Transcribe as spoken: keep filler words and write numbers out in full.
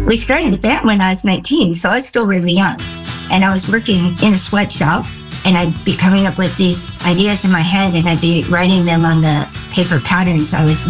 We started the band when I was nineteen, so I was still really young. And I was working in a sweatshop, and I'd be coming up with these ideas in my head, and I'd be writing them on the paper patterns I was